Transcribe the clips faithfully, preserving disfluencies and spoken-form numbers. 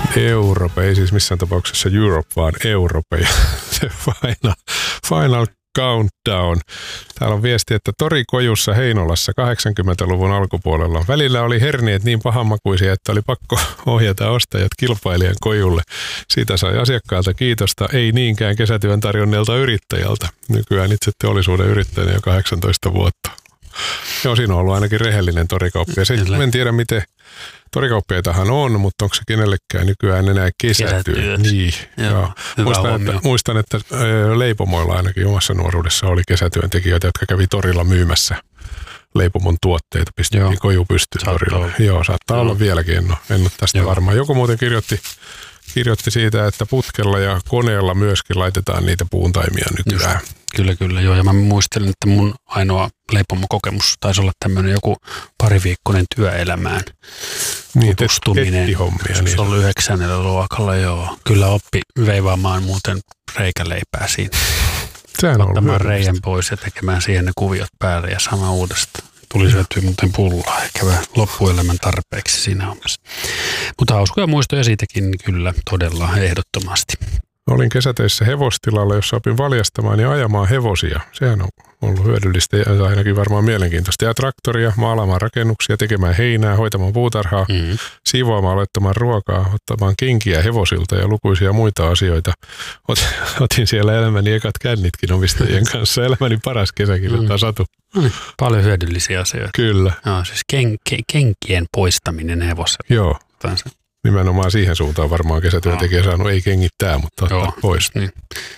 Europe, ei siis missään tapauksessa Europe, vaan Europe ja se final, final countdown. Täällä on viesti, että torikojussa Heinolassa kahdeksankymmentäluvun alkupuolella välillä oli herniet niin pahanmakuisia, että oli pakko ohjata ostajat kilpailijan kojulle. Siitä sai asiakkailta kiitosta, ei niinkään kesätyön tarjonneelta yrittäjältä. Nykyään itse teollisuuden yrittäjänä jo kahdeksantoista vuotta. Joo, siinä on ollut ainakin rehellinen torikauppias. En tiedä, miten torikauppiaitahan on, mutta onko se kenellekään nykyään enää kesätyö? Niin, joo, joo. Muistan, että, muistan, että leipomoilla ainakin omassa nuoruudessa oli kesätyöntekijöitä, jotka kävi torilla myymässä leipomon tuotteita. Pistettiin koju pystyyn torilla. Joo, saattaa joo. olla vieläkin, en ole, en ole tästä joo. varmaan. Joku muuten kirjoitti, kirjoitti siitä, että putkella ja koneella myöskin laitetaan niitä puuntaimia nykyään. Just. Kyllä, kyllä, joo. Ja mä muistelin, että mun ainoa leipomokokemus taisi olla tämmöinen joku pariviikkoinen työelämään niin, tutustuminen. Tettihommia. Se niin. oli yhdeksännellä luokalla, joo. Kyllä oppi veivaamaan muuten reikäleipää siinä. Sehän on ottamaan reijän pois ja tekemään siihen ne kuviot päälle ja sama uudestaan. Tuli syötyä muuten pullaa, eikä vähän loppuelämän tarpeeksi siinä hommassa. Mutta hauskoja muistoja siitäkin kyllä todella ehdottomasti. Olin kesätöissä hevostilalla, jossa opin valjastamaan ja ajamaan hevosia. Sehän on ollut hyödyllistä ja ainakin varmaan mielenkiintoista. Ja traktoria, maalaamaan rakennuksia, tekemään heinää, hoitamaan puutarhaa, mm-hmm. siivoamaan, laittamaan ruokaa, ottamaan kenkiä hevosilta ja lukuisia muita asioita. Ot, otin siellä elämäni ekat kännitkin omistajien kanssa. Elämäni paras kesäkirjoittaa mm. Satu. Mm. Paljon hyödyllisiä asioita. Kyllä. No, siis ken, ken, kenkien poistaminen hevosella. Joo. Tansä. Nimenomaan siihen suuntaan varmaan kesätyöntekijä no. saanut ei kengittää, mutta ottaa Joo, pois. Niin.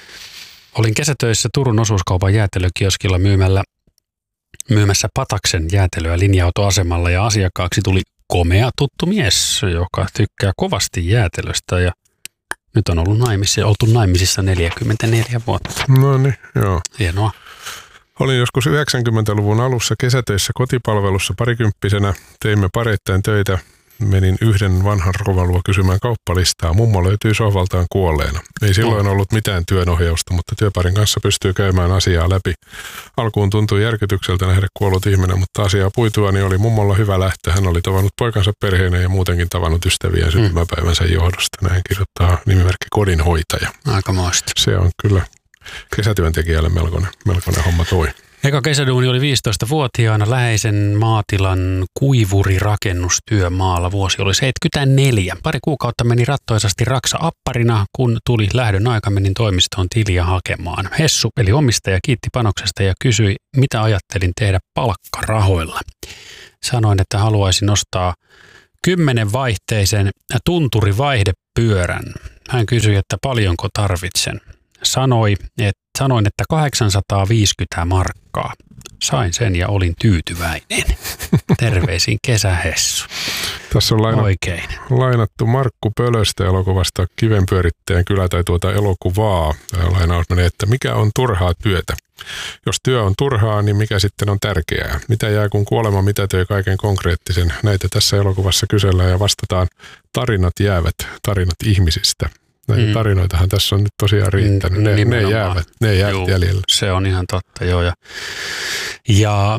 Olin kesätöissä Turun osuuskaupan jäätelökioskilla myymällä, myymässä Pataksen jäätelöä linja-autoasemalla ja asiakkaaksi tuli komea tuttu mies, joka tykkää kovasti jäätelöstä ja nyt on ollut naimisissa, oltu naimisissa neljäkymmentäneljä vuotta. No niin, joo. Hienoa. Olin joskus yhdeksänkymmentäluvun alussa kesätöissä kotipalvelussa parikymppisenä, teimme pareittain töitä. Menin yhden vanhan rovalua kysymään kauppalistaa. Mummo löytyi sohvaltaan kuolleena. Ei silloin ollut mitään työnohjausta, mutta työparin kanssa pystyy käymään asiaa läpi. Alkuun tuntui järkytykseltä nähdä kuollut ihminen, mutta asiaa puitua niin oli mummolla hyvä lähtö. Hän oli tavannut poikansa perheenä ja muutenkin tavannut ystäviä syntymäpäivänsä johdosta. Näin kirjoittaa nimimerkki kodinhoitaja. Aikamoista. Se on kyllä kesätyöntekijälle melkoinen, melkoinen homma toi. Eka kesäduuni oli viisitoistavuotiaana läheisen maatilan kuivurirakennustyömaalla. Vuosi oli seitsemänkymmentäneljä. Pari kuukautta meni rattoisasti raksa apparina, kun tuli lähdön aika, menin toimistoon tiliä hakemaan. Hessu, eli omistaja, kiitti panoksesta ja kysyi, mitä ajattelin tehdä palkkarahoilla. Sanoin, että haluaisin ostaa kymmenen vaihteisen tunturivaihdepyörän. Hän kysyi, että paljonko tarvitsen. Sanoi, että, sanoin, että kahdeksansataaviisikymmentä markkaa. Sain sen ja olin tyytyväinen. Terveisin kesähessu. Tässä on laina, Oikein. lainattu Markku Pölöstä elokuvasta Kivenpyörittäjän kylä tai tuota elokuvaa. Tämä lainaus menee, että mikä on turhaa työtä? Jos työ on turhaa, niin mikä sitten on tärkeää? Mitä jää, kun kuolema mitätöi kaiken konkreettisen? Näitä tässä elokuvassa kysellään ja vastataan, tarinat jäävät, tarinat ihmisistä. Näitä mm. tarinoitahan tässä on nyt tosiaan riittänyt. Ne, ne jäävät, ne jäävät Juu, jäljellä. Se on ihan totta, joo. Ja, ja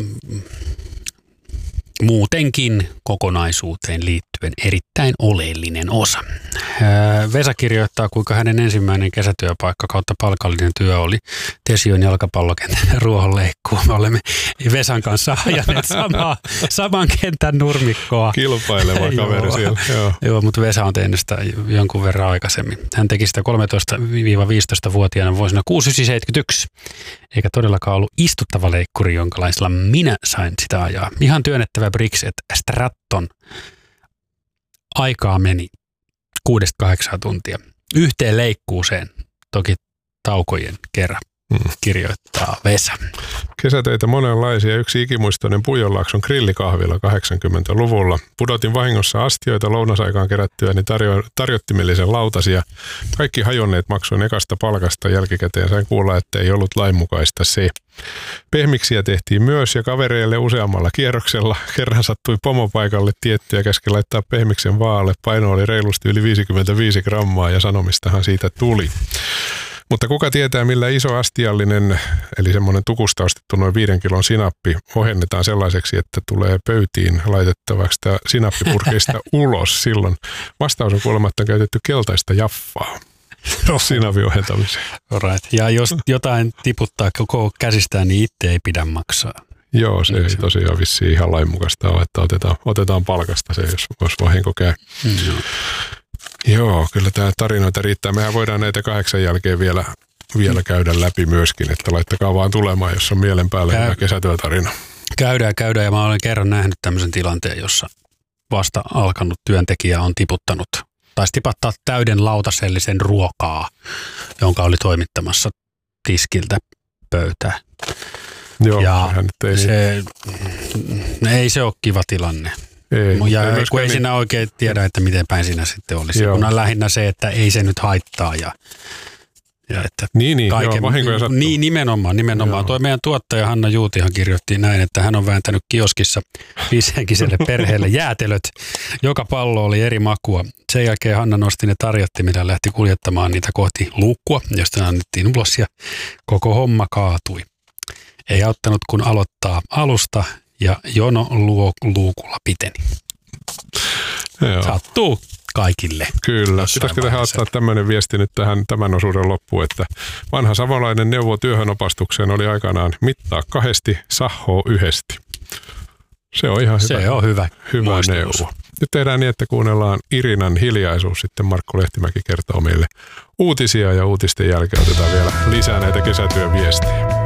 muutenkin kokonaisuuteen liittyen erittäin oleellinen osa. Vesa kirjoittaa, kuinka hänen ensimmäinen kesätyöpaikka kautta palkallinen työ oli Tesion jalkapallokentän ruohonleikkuu. Me olemme Vesan kanssa ajaneet samaa, saman kentän nurmikkoa. Kilpaileva kaveri siellä. Joo. Joo, mutta Vesa on tehnyt sitä jonkun verran aikaisemmin. Hän teki sitä kolmetoista–viisitoista-vuotiaana vuosina kuusikymmentäyhdeksän seitsemänkymmentäyksi. Eikä todellakaan ollut istuttava leikkuri, jonkalaisella minä sain sitä ajaa. Ihan työnnettävä Brix et Stratton. Aikaa meni kuudesta kahdeksaan tuntia. Yhteen leikkuuseen, toki taukojen kerran, mm. kirjoittaa Vesa. Kesätöitä monenlaisia. Yksi ikimuistoinen Pujonlaakson grillikahvila kahdeksankymmentäluvulla. Pudotin vahingossa astioita lounasaikaan kerättyä, niin tarjo- tarjottimellisen lautasia. Kaikki hajonneet maksoin ekasta palkasta. Jälkikäteen sain kuulla, että ei ollut lainmukaista se. Pehmiksiä tehtiin myös ja kavereille useammalla kierroksella. Kerran sattui pomopaikalle tietty ja käski laittaa pehmiksen vaalle. Paino oli reilusti yli viisikymmentäviisi grammaa ja sanomistahan siitä tuli. Mutta kuka tietää, millä iso astiallinen, eli semmoinen tukusta ostettu noin viiden kilon sinappi ohennetaan sellaiseksi, että tulee pöytiin laitettavaksi sinappipurkeista ulos silloin. Vastaus on kuulemma, että on käytetty keltaista jaffaa sinapin ohentamiseen. Right. Ja jos jotain tiputtaa koko käsistään, niin itse ei pidä maksaa. Joo, se ei tosiaan vissiin ihan lainmukaista ole, että otetaan, otetaan palkasta se, jos, jos vahinko käy. Mm, joo. Joo, kyllä tämä tarinoita riittää. Mehän voidaan näitä kahdeksan jälkeen vielä, vielä käydä läpi myöskin, että laittakaa vaan tulemaan, jos on mielen päällä Käy... hyvä kesätyötarina. Käydään, käydään ja mä olen kerran nähnyt tämmöisen tilanteen, jossa vasta alkanut työntekijä on tiputtanut, taisi tipattaa täyden lautasellisen ruokaa, jonka oli toimittamassa tiskiltä pöytään. Joo, ja ei, se, ei se ole kiva tilanne. Ei, ja ei kun ei niin... siinä oikein tiedä, että miten päin siinä sitten olisi. Joo. Kun on lähinnä se, että ei se nyt haittaa. Ja, ja että niin, niin, kaiken, joo, vahinkoja sattuu. Niin, nimenomaan. nimenomaan. Tuo meidän tuottaja Hanna Juutihan kirjoitti näin, että hän on vääntänyt kioskissa viisihenkiselle perheelle jäätelöt. Joka pallo oli eri makua. Sen jälkeen Hanna nosti ne tarjottimille ja lähti kuljettamaan niitä kohti luukkua, josta annettiin ulos ja koko homma kaatui. Ei auttanut, kun aloittaa alusta ja jono luo luukulla piteni. Joo. Sattuu kaikille. Kyllä. Pitäisikö tähän ottaa tämmöinen viesti nyt tähän tämän osuuden loppuun, että vanha savolainen neuvo työhönopastukseen oli aikanaan mittaa kahdesti, sahoo yhdesti. Se on ihan Se hyvä, on hyvä, hyvä neuvo. Nyt tehdään niin, että kuunnellaan Irinan Hiljaisuus. Sitten Markku Lehtimäki kertoo meille uutisia ja uutisten jälkeen otetaan vielä lisää näitä kesätyön viestejä.